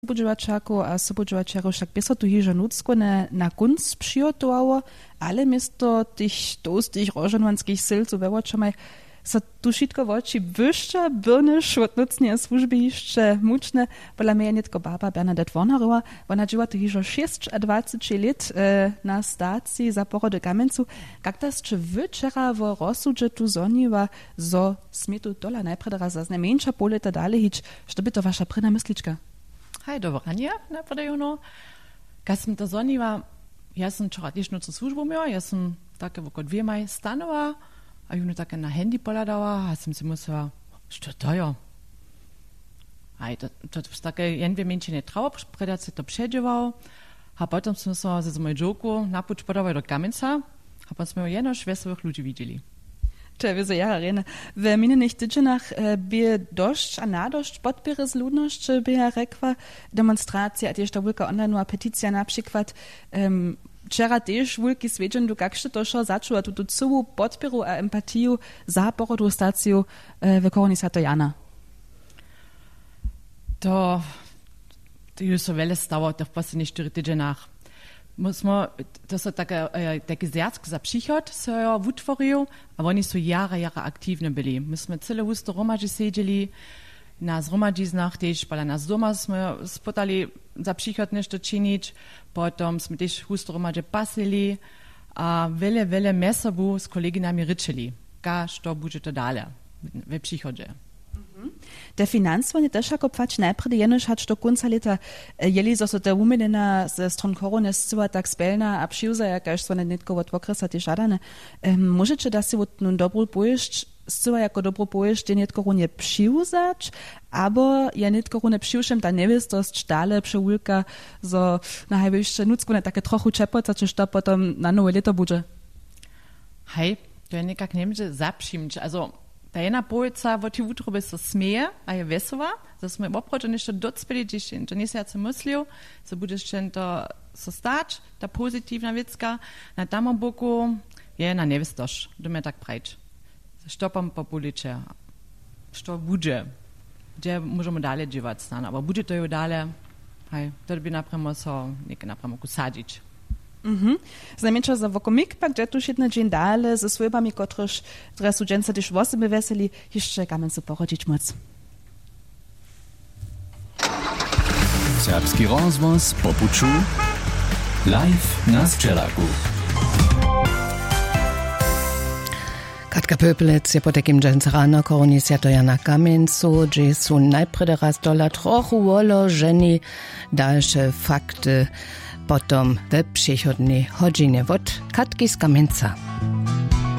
Subudźowačarków a subudźowačarów však by so tu hižo nucko na kunc přijotowało, ale miesto tych toustých rožanovanských silców wełočomaj so tu šitko voči wyższa, byrnyš od nucnie służby jeszcze mučne, pola mnie nitko baba Bernadette Warnerowa, ona żyła tu hižo 26 lat na stacji za porody Kamencu. Jak to jeszcze wyczera w rozsudze tu zoniwa, zo smietu dola najpredera za znajmniejsza poleta dalej hić, što by to wasza pryna mysliczka? Hej, dobrania, napredajuno. Kad sam to zoniva, ja sam čerat još nocu službu imela, ja sam tako oko 2 maj stanova, a juno tako na handy poladala, a sam si mislila, što to je? Hej, to tako jedne menši ne travo, predat se to předževal, a potom sam mislila, za moj džoku napuč podavaju do Kamenca, a potom smo jednož veselých ľudí videli. Wieso ja, Rene. W minionych tygodniach by dość, a na dość podpiery z ludności by rekła demonstracja, a też ta wielka online petycja na przykład wczera też wielki swiedzień, do jak się to szło zaczęło, tu całą podpieru a empatię za porodu stację w koroni Satojana. To już so wiele stało, to w posledních 4 tygodniach. To są takie zjazd za przychod, co ja wytworzył, a oni są jara aktywni byli. Myśmy całe husto romadzi siedzieli, na zromadziznach też, ale nas doma jsme spotali za przychod nešto czynić, potem jsme też husto romadzi pasili, a wiele mesobu z koleginami ryczyli, co będzie to dalej w przychodzie. Der finansovanje też jako płać najpierw jenoż hać do końca lata jeli so te umenina ze stron korony zcyła tak spelna a przyuza jakaś so netko od okresa te żadane. Możecie da si od nun dobrą pojeść zcyła jako dobrą pojeść nie koronie przyuzać, albo ja nie korone przyuszem ta niewistość dalej przełulka so na najwyższe nucko na takie trochę czepota, czy to potem na nowe lata będzie. Hej, to ja nikak nie będzie zapřimć, also ta jedna pojeca w tej utroby so smieje, a je wesoła, że sme oproče nešto docpeli, gdzieś to nie się jacy myślił, że budeš to so stać, ta pozytywna wiecka, na tamom boku je na niewistość, do mnie tak prejć. Stopam po policie, što bude, gdzie możemy dalej dziewać stane, aber bude to jo dalej, hej, to by napremo so, nieke napremo kusadzić. Znajmniejsza za wokomik, pak gdzie tuż jedna dzień dalej ze swojbami, kotryż dresu dżęca też wosy weseli, jeszcze Kamencu porodzić moc. Serbski rozvoz po puču, live na Sčelaku. Katka Pöpelec je po takim dżęca rano koroni Satojana Kamencu, gdzie są najpierw raz dola trochu wolożeni, dalsze fakty potom we przychodniej godzinie od Katki z Kamenca.